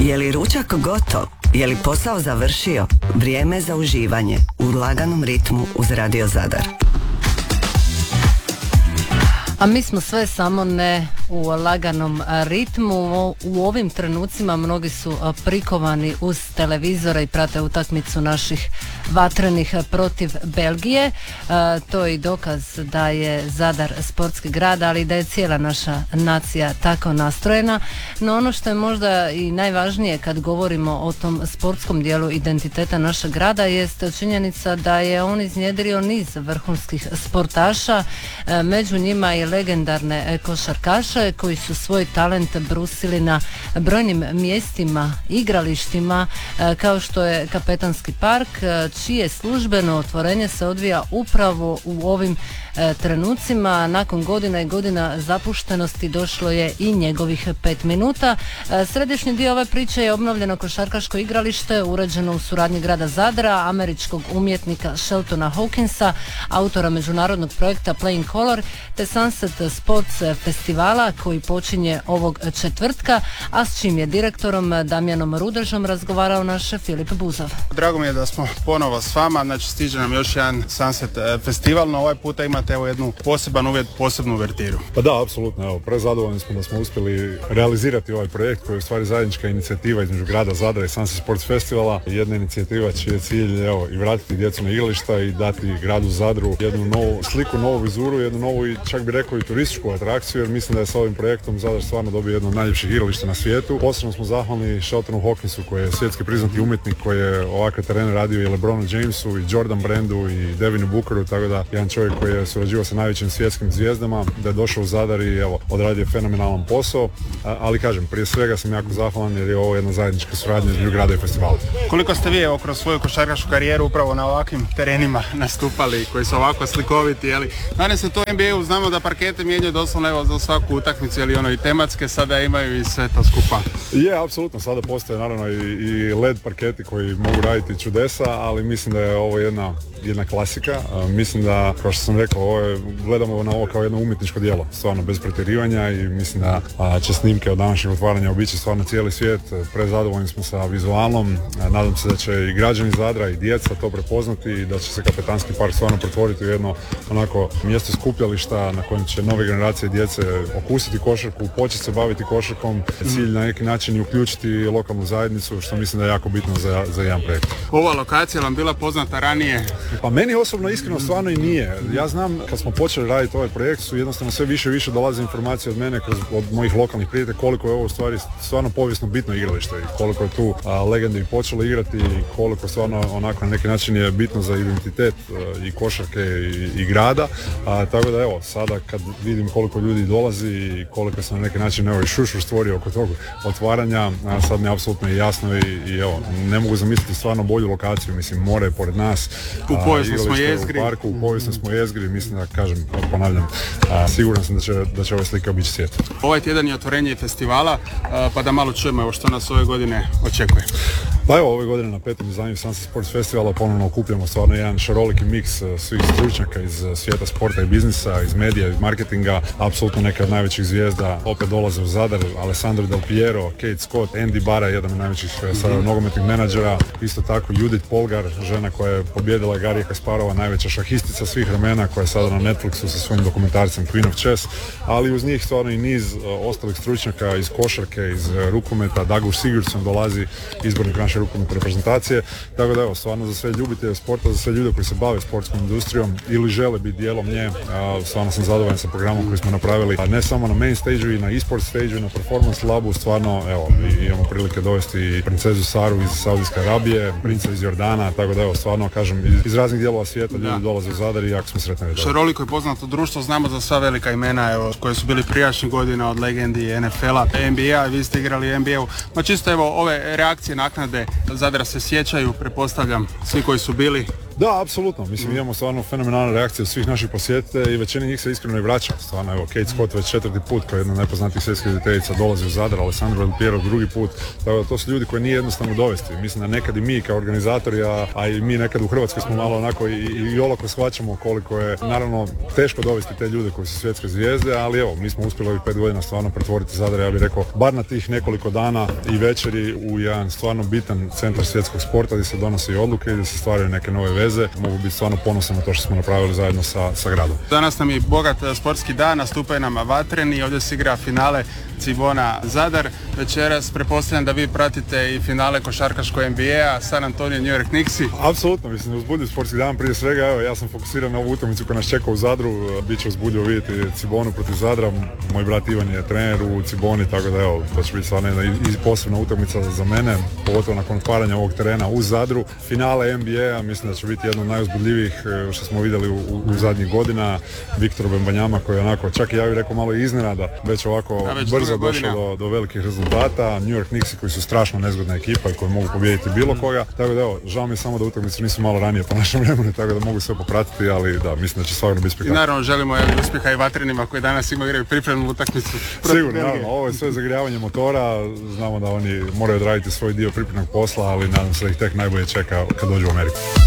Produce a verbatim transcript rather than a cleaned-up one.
Je li ručak gotov? Je li posao završio? Vrijeme za uživanje u laganom ritmu uz Radio Zadar. A mi smo sve samo ne u laganom ritmu. U ovim trenucima mnogi su prikovani uz televizore i prate utakmicu naših vatrenih protiv Belgije. E, to je i dokaz da je Zadar sportski grad, ali da je cijela naša nacija tako nastrojena. No ono što je možda i najvažnije kad govorimo o tom sportskom dijelu identiteta našeg grada jest činjenica da je on iznjedrio niz vrhunskih sportaša, e, među njima i legendarne košarkaše koji su svoj talent brusili na brojnim mjestima, igralištima, e, kao što je Kapetanski park, čije službeno otvorenje se odvija upravo u ovim e, trenucima. Nakon godina i godina zapuštenosti došlo je i njegovih pet minuta. E, središnji dio ove priče je obnovljeno košarkaško igralište, uređeno u suradnji grada Zadra, američkog umjetnika Sheltona Hawkinsa, autora međunarodnog projekta Playing Color, te Sunset Sports festivala koji počinje ovog četvrtka, a s čim je direktorom Damjanom Rudežom razgovarao naš Filip Buzov. Drago mi je da smo ponovo s vama, znači stiže nam još jedan Sunset festival, no ovaj puta imate evo jednu poseban uvjet, posebnu uvertiru. Pa da, apsolutno, evo, prezadovoljni smo da smo uspjeli realizirati ovaj projekt koji je u stvari zajednička inicijativa između grada Zadra i Sunset Sports festivala. Jedna inicijativa čiji je cilj, evo, i vratiti djecu na igrališta i dati gradu Zadru jednu novu sliku, novu vizuru, jednu novu i čak bi rekao i turističku atrakciju, jer mislim da je s ovim projektom Zadar stvarno dobio jedno od najljepših igrališta na svijetu. Posebno smo zahvalni Sheltonu Hawkinsu koji je svjetski priznati umjetnik koji je ovakve terene radio i LeBronu Jamesu i Jordan Brandu i Devinu Bookeru, tako da jedan čovjek koji je surađivao sa najvećim svjetskim zvijezdama, da je došao u Zadar i evo, odradio fenomenalan posao, a, ali kažem, prije svega sam jako zahvalan jer je ovo jedna zajednička suradnja između grada i festivala. Koliko ste vi evo, kroz svoju košarkašku karijeru upravo na ovakvim terenima nastupali koji su ovako slikoviti, jeli? Danas se to u N B A-u znamo da parkete mijenjaju doslovno evo za svaku utakmicu, ili ono i tematske, sada imaju i sve to skupa. Je, apsolutno, sada postoje naravno i, i led parketi koji mogu raditi čudesa, ali mislim da je ovo jedna, jedna klasika. A, mislim da, kao što sam rekao, ovo je, gledamo na ovo kao jedno umjetničko djelo, stvarno bez pretjerivanja, i mislim da a, će snimke od današnjeg otvaranja obići stvarno cijeli svijet. Prezadovoljni smo sa vizualnom, a, nadam se da će i građani Zadra i djeca to prepoznati i da će se Kapetanski park stvarno pretvoriti u jedno onako mjesto skupljališta na kojem će nove generacije djece okusiti košarku, početi se baviti košarkom, cilj na neki način i uključiti lokalnu zajednicu, što mislim da je jako bitno za, za jedan projekt. Ova lokacija vam bila poznata ranije? Pa meni osobno iskreno stvarno i nije. Ja znam kad smo počeli raditi ovaj projekt su jednostavno sve više i više dolaze informacije od mene kroz, od mojih lokalnih prijatelja koliko je ovo u stvari stvarno povijesno bitno igralište i koliko je tu a, legende počelo igrati i koliko stvarno onako na neki način je bitno za identitet a, i košarke i, i grada. A, tako da evo, sada kad vidim koliko ljudi dolazi i koliko se na neki način evo i šušur stvorio oko tog otvaranja, a, sad mi je apsolutno jasno i, i evo, ne mogu zamisliti stvarno bolju lokaciju, mislim, more je pored nas. U povijesno smo jezgri. U parku, u povijesno smo jezgri, mislim da, kažem, ponavljam, a, siguran sam da će, da će ove slike obići svijet. Ovaj tjedan je otvorenje festivala, a, pa da malo čujemo evo što nas ove godine očekuje. Pa evo, ove godine na petom izdanju Sunset Sports Festivala ponovno okupljamo stvarno jedan šaroliki miks svih stručnjaka iz svijeta sporta i biznisa, iz medija, iz marketinga. Apsolutno neke od najvećih zvijezda opet dolaze u Zadar, Alessandro Del Piero, Kate Scott, Andy Bara, jedan od najvećih mm-hmm. nogometnih menadžera, isto tako Judith Polgar, žena koja je pobjedila Garija Kasparova, najveća šahistica svih vremena, koja je sada na Netflixu sa svojim dokumentarcem Queen of Chess, ali uz njih stvarno i niz uh, ostalih stručnjaka iz košarke, iz uh, rukometa. Douglas Sigurdsson dolazi, izbornik naše rukometne reprezentacije, tako da evo, stvarno za sve ljubitelje sporta, za sve ljude koji se bave sportskom industrijom ili žele biti dijelom nje, uh, stvarno sam zadovoljan sa programom koji smo napravili, a ne samo na main stage-u i na e-sport stage-u, na performance labu, stvarno evo, imamo prilike dovesti i princezu Saru iz Saudijske Arabije, princa iz Jordana, tako da evo, stvarno kažem, iz, iz raznih dijelova svijeta ljudi da. dolaze u Zadar i jako smo sretni. Šaroliko je poznato društvo, znamo za sva velika imena evo, koje su bili prijašnjih godina od legendi N F L-a, N B A, vi ste igrali N B A-u, ma čisto evo ove reakcije naknade Zadra se sjećaju, pretpostavljam, svi koji su bili. Da, apsolutno. Mislim, mm. imamo stvarno fenomenalne reakcije od svih naših posjetitelja i većina njih se iskreno i vraća. Stvarno, evo, Kate Scott već četvrti put kao jedna od najpoznatijih svjetskih roditeljica dolazi u Zadar, Alessandro Del Piero drugi put. Tako da to su ljudi koji nije jednostavno dovesti. Mislim da nekad i mi kao organizatori, a, a i mi nekad u Hrvatskoj smo malo onako i, i olako shvaćamo koliko je naravno teško dovesti te ljude koji su svjetske zvijezde, ali evo, mi smo uspjeli ovih pet godina stvarno pretvoriti Zadar, ja bih rekao, bar na tih nekoliko dana i večeri u jedan stvarno bitan centar svjetskog sporta gdje se donose odluke i gdje se stvaraju neke nove veze. Mogu biti stvarno ponosan na to što smo napravili zajedno sa, sa gradom. Danas nam je bogat sportski dan, nastupaju nam vatreni, ovdje se igra finale Cibona Zadar. Večeras pretpostavljam da vi pratite i finale košarkaškog N B A, San Antonio, New York Knicksi. Apsolutno, mislim, uzbudio sportski dan prije svega, evo, ja sam fokusiran na ovu utakmicu koja nas čeka u Zadru, bit će uzbudio vidjeti Cibonu protiv Zadra, moj brat Ivan je trener u Ciboni, tako da evo, to će biti stvarno jedna posebna utakmica za mene, pogotovo nakon otvaranja ovog terena u Zadru. Finale N B A, mislim da će biti jedno od najuzbudljivijih što smo vidjeli u, u, u zadnjih godina. Viktor Bembanjama koji je onako, čak i ja bih rekao malo iznenada, već ovako već brzo došao do, do velikih rezultata. New York Knicksi koji su strašno nezgodna ekipa i koji mogu pobijediti bilo koga. Tako da evo, žao mi je samo da utakmice nisu malo ranije po našem vremenu, tako da mogu sve popratiti, ali da, mislim da će svakako biti spektakl. I naravno želimo evo, uspjeha i vatrenima koji danas imaju igraju pripremnu utakmicu. Sigurno, naravno, ovo je sve zagrijavanje motora, znamo da oni moraju odraditi svoj dio pripremnog posla, ali nadam se da ih tek najbolje čeka kad dođu u Ameriku.